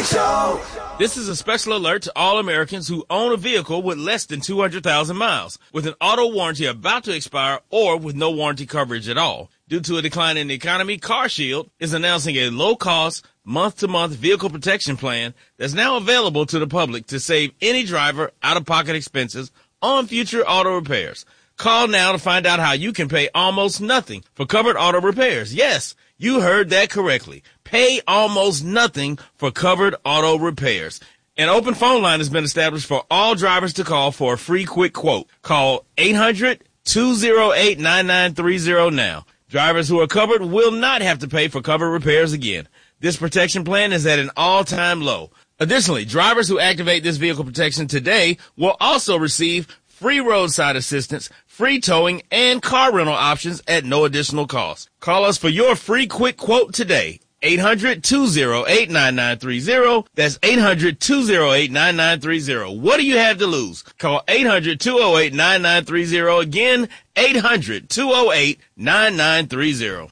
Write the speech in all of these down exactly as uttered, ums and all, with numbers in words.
Big Show. This is a special alert to all Americans who own a vehicle with less than two hundred thousand miles, with an auto warranty about to expire or with no warranty coverage at all. Due to a decline in the economy, CarShield is announcing a low-cost, month-to-month vehicle protection plan that's now available to the public to save any driver out-of-pocket expenses on future auto repairs. Call now to find out how you can pay almost nothing for covered auto repairs. Yes, you heard that correctly. Pay almost nothing for covered auto repairs. An open phone line has been established for all drivers to call for a free quick quote. Call eight hundred, two oh eight, nine nine three oh now. Drivers who are covered will not have to pay for covered repairs again. This protection plan is at an all-time low. Additionally, drivers who activate this vehicle protection today will also receive free roadside assistance, free towing, and car rental options at no additional cost. Call us for your free quick quote today. eight hundred, two oh eight, nine nine three oh. That's eight hundred, two oh eight, nine nine three oh. What do you have to lose? Call eight hundred, two oh eight, nine nine three oh. Again, eight hundred, two oh eight, nine nine three oh.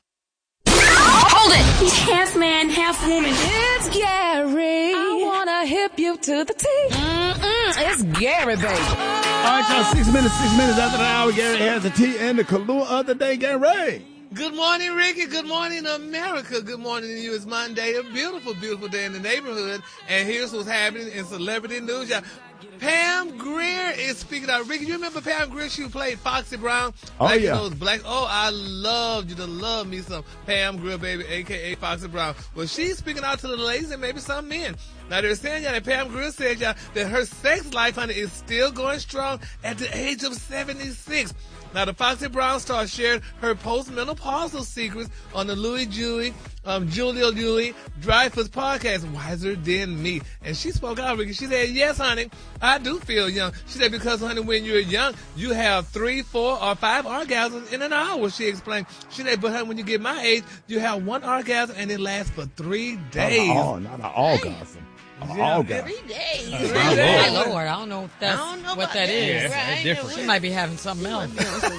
Hold it! He's half man, half woman. It's Gary. I wanna hip you to the T. Mm-mm, it's Gary, baby. All right, y'all, six minutes, six minutes after the hour, Gary has the tea and the Kahlua of the day. Gary. Good morning, Ricky. Good morning, America. Good morning to you. It's Monday, a beautiful, beautiful day in the neighborhood. And here's what's happening in celebrity news. Y'all. Pam Grier is speaking out. Ricky, you remember Pam Grier? She played Foxy Brown. Oh, like, yeah. Those black. Oh, I loved you to love me some Pam Grier, baby, a k a. Foxy Brown. Well, she's speaking out to the ladies and maybe some men. Now, they're saying, y'all, that Pam Grier said, y'all, that her sex life, honey, is still going strong at the age of seventy-six. Now, the Foxy Brown star shared her postmenopausal secrets on the Louis Julie, um, Julia Louis Dreyfus podcast, Wiser Than Me. And she spoke out, Ricky. She said, yes, honey, I do feel young. She said, because, honey, when you're young, you have three, four, or five orgasms in an hour, she explained. She said, but, honey, when you get my age, you have one orgasm and it lasts for three days. Not, an, not an orgasm. Yeah. Orgasm. Three days. Three My days. Lord, I don't know if that's I don't know what about that that. is. Yeah, It's different. She might be having something else.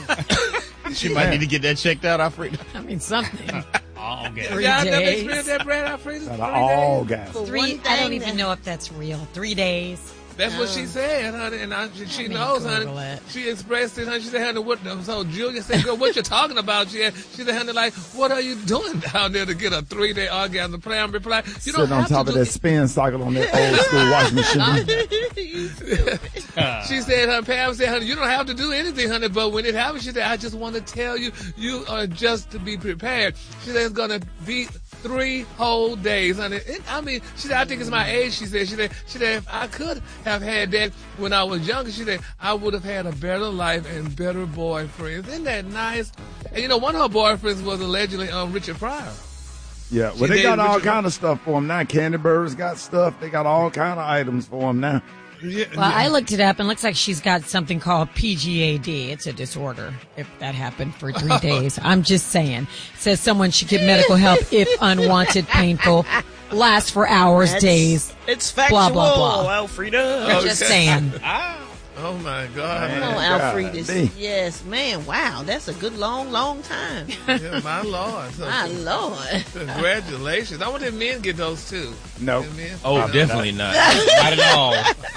She might need to get that checked out, Alfred. I mean, something. Oh, okay. Three Y'all never days. experienced that, Brad Alfred? Not an orgasm. Three. I don't even know if that's real. Three days. That's what she said, honey, and I, she, she Let me knows, Google honey. it. She expressed it, honey. She said, honey, what? So Julia said, girl, what you talking about? She, had, she said, honey, like, what are you doing down there to get a three-day orgasm? Plam reply. You don't Sitting on have top to of do that spin cycle on that old school washing machine. She said, honey, Pam said, honey, you don't have to do anything, honey, but when it happens, she said, I just want to tell you, you are just to be prepared. She said, it's going to be three whole days, honey. It, I mean, she said, I think it's my age, she said. She said, she said, if I could have had that when I was younger, she said, I would have had a better life and better boyfriends. Isn't that nice? And, you know, one of her boyfriends was allegedly um, Richard Pryor. Yeah, well, She they got dated all Richard- kind of stuff for them now. Candy Birds got stuff. They got all kind of items for them now. Yeah, Well, I looked it up and it looks like she's got something called P G A D. It's a disorder if that happened for three days. I'm just saying. It says someone should get medical help if unwanted, painful, lasts for hours, That's- days. It's factual, Blah, blah, blah. Alfreda. I'm just saying. Oh, my God. Come Man, on, Alfred. golly. Yes, man. Wow, that's a good long, long time. Yeah, my Lord. So, My Lord. congratulations. I want them men get those, too. No. Them men? Oh, definitely not. Not at all.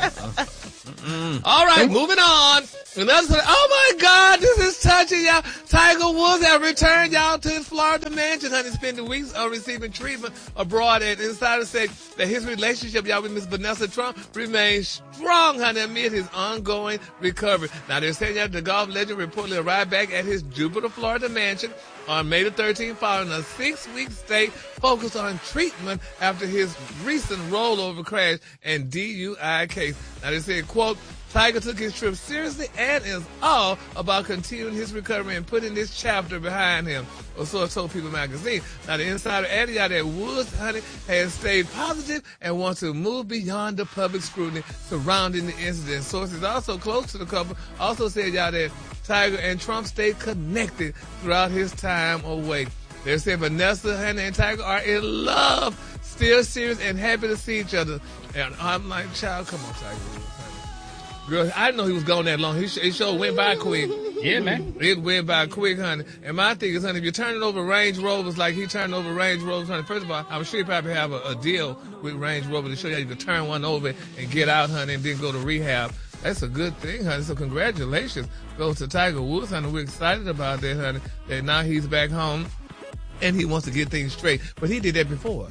All right, moving on. Another, oh my God, this is touching, y'all. Tiger Woods have returned, y'all, to his Florida mansion, honey, spending weeks uh, receiving treatment abroad. And insiders say that his relationship, y'all, with Miss Vanessa Trump remains strong, honey, amid his ongoing recovery. Now, they're saying that the golf legend reportedly arrived back at his Jupiter, Florida mansion on May the thirteenth following a six-week stay focused on treatment after his recent rollover crash and D U I case. Now, they said, quote, Tiger took his trip seriously and is all about continuing his recovery and putting this chapter behind him, or so told People magazine. Now, the insider added y'all that Woods, honey, has stayed positive and wants to move beyond the public scrutiny surrounding the incident. Sources also close to the couple also said y'all that Tiger and Trump stayed connected throughout his time away. They said Vanessa, honey, and Tiger are in love, still serious and happy to see each other. And I'm like, child, come on, Tiger Woods, honey. Girl, I didn't know he was gone that long. He, he sure went by quick. Yeah, man. It went by quick, honey. And my thing is, honey, if you're turning over Range Rovers like he turned over Range Rovers, honey, first of all, I'm sure you probably have a, a deal with Range Rover to show you how you can turn one over and get out, honey, and then go to rehab. That's a good thing, honey. So congratulations goes to Tiger Woods, honey. We're excited about that, honey, that now he's back home and he wants to get things straight. But he did that before.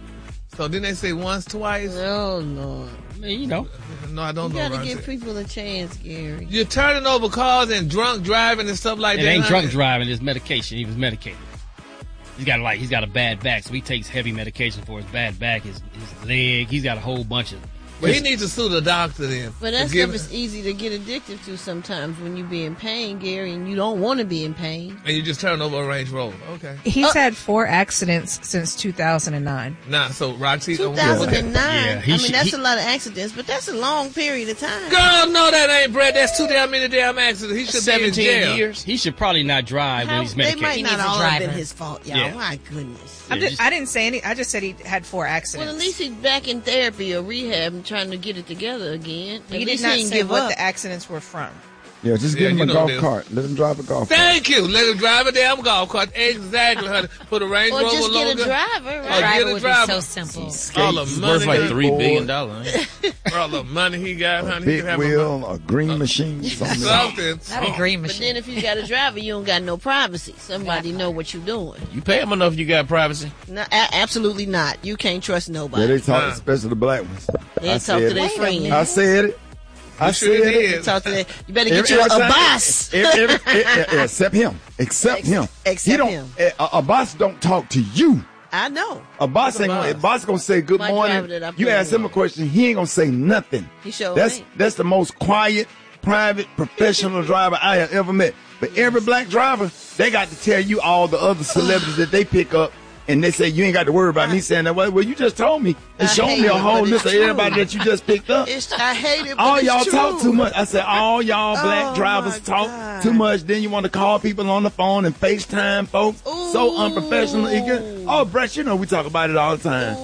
So didn't they say once, twice? No, no. I mean, you know. No, I don't You know. gotta Ron. give people a chance, Gary. You're turning over cars and drunk driving and stuff like It that. ain't honey. drunk driving, it's medication. He was medicated. He's got like he's got a bad back, so he takes heavy medication for his bad back, his his leg. He's got a whole bunch of. But he needs to sue the doctor then. But that To give- stuff is easy to get addicted to sometimes when you be in pain, Gary, and you don't want to be in pain. And you just turn over a Range Rover. Okay. He's Uh, had four accidents since two thousand nine. Nah, so Roxy don't two thousand nine. Yeah, he I mean, should- that's he- a lot of accidents, but that's a long period of time. Girl, no, that ain't Brett. That's too damn many damn accidents. He should be in seventeen jail. years. He should probably not drive How- when he's they medicated. might He not needs a all have been driver. his fault, y'all. Yeah. My goodness. I'm Yeah, just, I didn't say any. I just said he had four accidents. Well, at least he's back in therapy or rehab and trying to get it together again. At he did least not he didn't say give what up. the accidents were from. Yeah, just Yeah, give him you a know golf this. cart. Let him drive a golf cart. Thank you. Let him drive a damn golf cart. Exactly, honey. Put a Range Or Rover just get a logo. driver, Or right? get Driver a would driver. be so simple. All the It's money, worth like he- three billion dollars. all the money he got, honey. A he big could have wheel, a green machine, something. something. Not a green But machine. then if you got a driver, you don't got no privacy. Somebody know what you're doing. You pay him enough, you got privacy. No, a- absolutely not. You can't trust Yeah, nobody. they talk, Huh. especially the black ones. They I talk said to it. their friends. I said it. I You sure said did. it. They talk to their, you better get Every- you a, every a time- boss. every- every- every- every- except him. Except Ex- him. except he don't, him. A, a boss don't talk to you. I know. A boss ain't boss? gonna, a boss gonna say good My driver morning. that I You put ask in him a on. question, he ain't gonna say nothing. He sure That's ain't. that's the most quiet, private, professional driver I have ever met. But every black driver, they got to tell you all the other celebrities that they pick up, and they say you ain't got to worry about me saying that. Well, well, you just told me and I showed hate me a it, whole but list it's of everybody true. that you just picked up. It's, I hate it, but All it's y'all true. talk too much. I said, all y'all black Oh, drivers my talk God. too much. Then you want to call people on the phone and FaceTime folks. So Ooh. unprofessional. Ignorant. Oh, Brett, you know we talk about it all the time.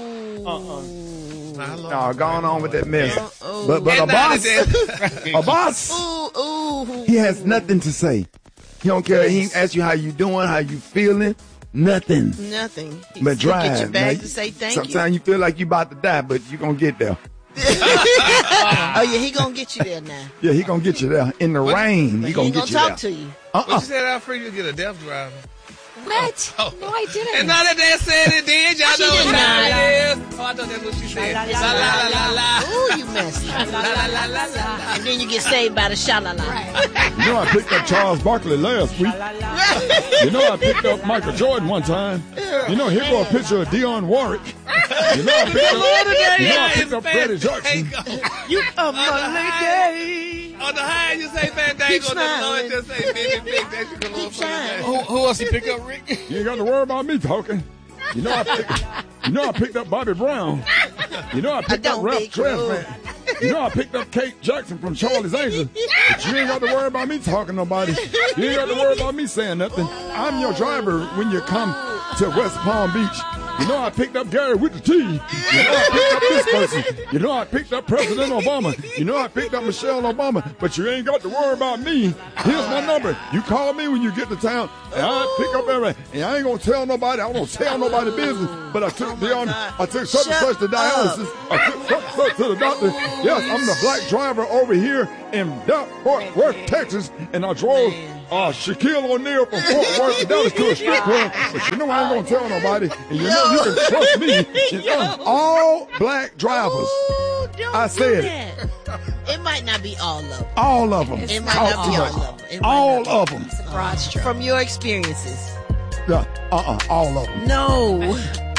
My Lord. No, going on with that mess. Uh-oh. But but a And now boss, that- a boss, Ooh, ooh. he has nothing to say. He don't care. He ain't ask you how you doing, how you feeling, nothing. Nothing. He But still drive. Get your man. bag to say thank Sometimes you feel like you about to die, but you gonna get there. you. Oh yeah, he gonna get you there now. Yeah, he gonna get you there in the rain. But He he gonna ain't get gonna you talk there. to you. But Uh-uh. you said how free you get a deaf driver. What? Oh. No, I didn't. And now that they said it did, y'all She know what did time not. it is. Oh, I thought that's what she said. La la la la la. Ooh, you messed up. La la la la la. And then you get saved by the sha-la-la. You know I picked up Charles Barkley last week. You know I picked up Michael Jordan one time. You know here go a picture of Dionne Warwick. You know I picked up, you know I picked up Freddie Jackson. You come on, lady. On the high, you say Fandango. Keep On the low, smiling. it just say Big Big. That's your little Keep shining. Who, who else he pick up, Rick? You ain't got to worry about me talking. You know I picked, you know I picked up Bobby Brown. You know I picked don't up Ralph pick you. Tresvant. You know I picked up Kate Jackson from Charlie's Angels. But you ain't got to worry about me talking to nobody. You ain't got to worry about me saying nothing. I'm your driver when you come to West Palm Beach. You know I picked up Gary with the T. You know I picked up this person. You know I picked up President Obama. You know I picked up Michelle Obama. But you ain't got to worry about me. Here's my number. You call me when you get to town, and I pick up everything. And I ain't gonna tell nobody. I don't tell nobody business. But I took Dion. I took such and such to dialysis. I took such and such to the doctor. Yes, I'm the black driver over here in Fort Worth, Texas, and I drove. Uh, Shaquille O'Neal from Fort Worth to Dallas to a strip club, but you know I ain't gonna tell nobody, and you know you can trust me. You know, all black drivers, Ooh, don't I said do that. It might not be all of them. all of them, It might talk not too be much. all of them. It might All not be. of them. It's a broad stroke. From your experiences. Yeah, uh-uh, all of them. No.